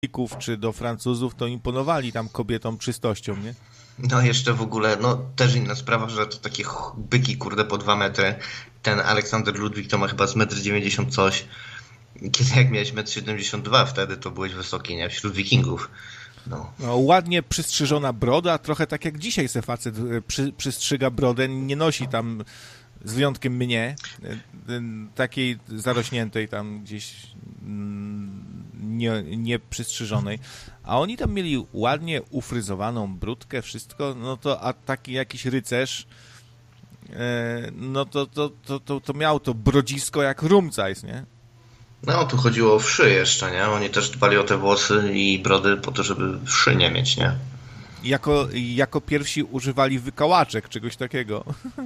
czy do Francuzów, to imponowali tam kobietom czystością, nie? No jeszcze w ogóle, no też inna sprawa, że to takie byki, kurde, po 2 metry. Ten Aleksander Ludwik to ma chyba z 1,90 m coś. Kiedy jak miałeś 1,72 m, wtedy to byłeś wysoki, nie? Wśród wikingów. No. No, ładnie przystrzyżona broda, trochę tak jak dzisiaj se facet przystrzyga brodę, nie nosi tam, z wyjątkiem mnie, takiej zarośniętej tam gdzieś nie przystrzyżonej, a oni tam mieli ładnie ufryzowaną brudkę, wszystko, no to a taki jakiś rycerz, no to miał to brodzisko jak Rumcajs, nie? No, tu chodziło o wszy jeszcze, nie? Oni też dbali o te włosy i brody po to, żeby wszy nie mieć, nie? Jako pierwsi używali wykałaczek, czegoś takiego.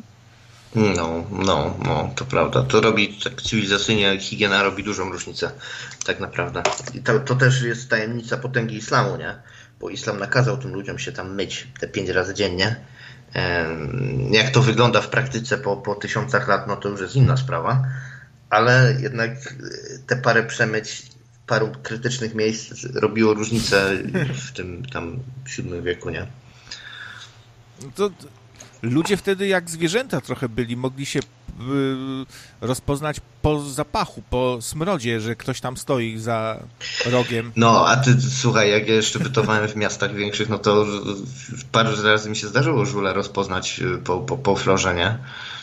No, to prawda. To robi, tak cywilizacyjnie, higiena robi dużą różnicę, tak naprawdę. I to też jest tajemnica potęgi islamu, nie? Bo islam nakazał tym ludziom się tam myć te 5 razy dziennie. Jak to wygląda w praktyce po tysiącach lat, no to już jest inna sprawa. Ale jednak te parę przemyć paru krytycznych miejsc robiło różnicę w tym tam VII wieku, nie? To ludzie wtedy jak zwierzęta trochę byli, mogli się rozpoznać po zapachu, po smrodzie, że ktoś tam stoi za rogiem. No, a ty, słuchaj, jak ja jeszcze bytowałem w miastach większych, no to parę razy mi się zdarzyło żula rozpoznać po florze, nie?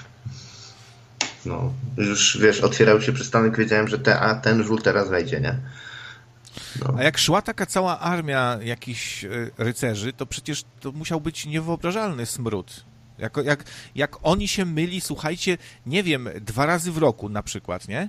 No, już wiesz, otwierał się przystanek, wiedziałem, że ten żul teraz wejdzie, nie? No. A jak szła taka cała armia jakichś rycerzy, to przecież to musiał być niewyobrażalny smród. Jak oni się myli, słuchajcie, nie wiem, 2 razy w roku na przykład, nie?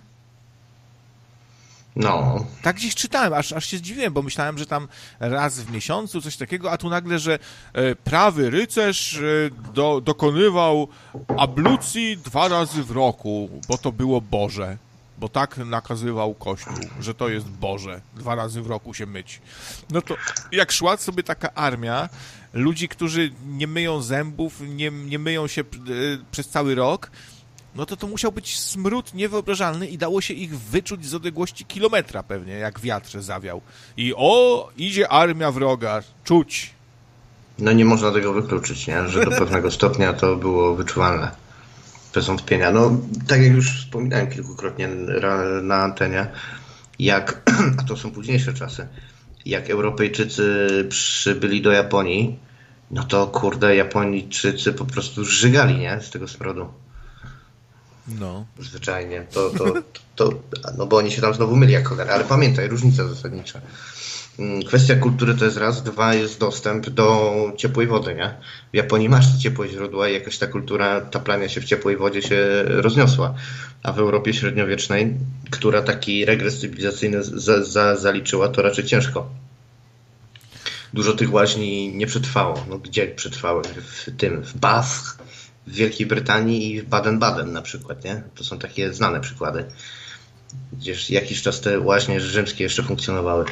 No. Tak gdzieś czytałem, aż się zdziwiłem, bo myślałem, że tam raz w miesiącu, coś takiego, a tu nagle, że prawy rycerz dokonywał ablucji 2 razy w roku, bo to było Boże. Bo tak nakazywał Kościół, że to jest Boże, 2 razy w roku się myć. No to jak szła sobie taka armia ludzi, którzy nie myją zębów, nie myją się przez cały rok, no to musiał być smród niewyobrażalny i dało się ich wyczuć z odległości kilometra pewnie, jak wiatr zawiał. I idzie armia wroga, czuć. No nie można tego wykluczyć, nie? Że do pewnego stopnia to było wyczuwalne. Bez wątpienia. No, tak jak już wspominałem kilkukrotnie na antenie, a to są późniejsze czasy, jak Europejczycy przybyli do Japonii, no to kurde, Japończycy po prostu żygali, nie? Z tego smrodu. No. Zwyczajnie. No bo oni się tam znowu myli jak cholera, ale pamiętaj, różnica zasadnicza. Kwestia kultury to jest raz, 2 jest dostęp do ciepłej wody, nie? W Japonii masz ciepłe źródła i jakoś ta kultura taplania się w ciepłej wodzie się rozniosła. A w Europie średniowiecznej, która taki regres cywilizacyjny zaliczyła, to raczej ciężko. Dużo tych łaźni nie przetrwało. No gdzie przetrwały? W Bath, w Wielkiej Brytanii i w Baden-Baden na przykład, nie? To są takie znane przykłady. Gdzież jakiś czas te łaźnie rzymskie jeszcze funkcjonowały.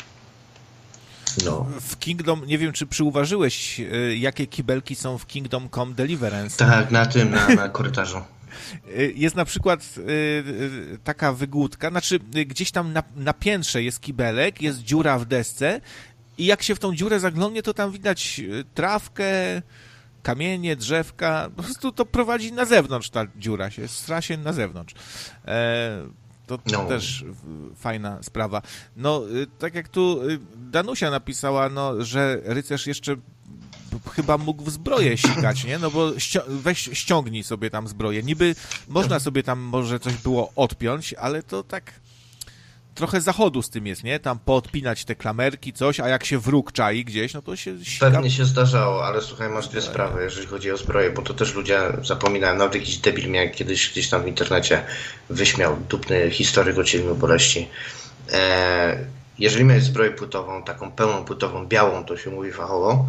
No. W Kingdom, nie wiem czy przyuważyłeś, jakie kibelki są w Kingdom Come Deliverance. Tak, na korytarzu. Jest na przykład taka wygłódka, znaczy gdzieś tam na piętrze jest kibelek, jest dziura w desce i jak się w tą dziurę zaglądnie, to tam widać trawkę, kamienie, drzewka, po prostu to prowadzi na zewnątrz, ta dziura się, stra się na zewnątrz. To też fajna sprawa. No, tak jak tu Danusia napisała, no, że rycerz jeszcze chyba mógł w zbroję sikać, nie? No bo ściągnij sobie tam zbroję. Niby można sobie tam może coś było odpiąć, ale to tak trochę zachodu z tym jest, nie? Tam poodpinać te klamerki, coś, a jak się wróg czai gdzieś, no to się sika. Pewnie się zdarzało, ale słuchaj, masz 2 sprawy, jeżeli chodzi o zbroję, bo to też ludzie zapominają. Nawet jakiś debil miał kiedyś gdzieś tam w internecie wyśmiał dupny historyk o 7 boleści. Jeżeli miałeś zbroję płytową, taką pełną płytową, białą, to się mówi fachowo,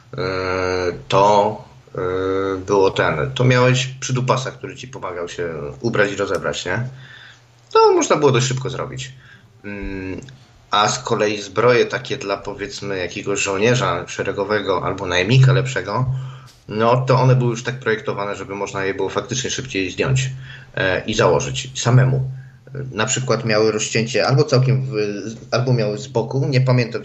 to było to miałeś przydupasa, który ci pomagał się ubrać i rozebrać, nie? To można było dość szybko zrobić. A z kolei zbroje takie dla, powiedzmy, jakiegoś żołnierza szeregowego albo najemnika lepszego, no to one były już tak projektowane, żeby można je było faktycznie szybciej zdjąć i założyć samemu. na przykład miały rozcięcie albo całkiem, albo miały z boku, nie pamiętam,